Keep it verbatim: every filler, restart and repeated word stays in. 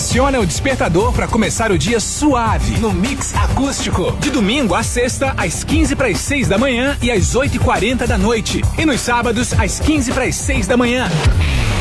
Aciona o despertador para começar o dia suave no Mix Acústico. De domingo a sexta, às quinze para as seis da manhã e às oito e quarenta da noite. E nos sábados, às quinze para as seis da manhã.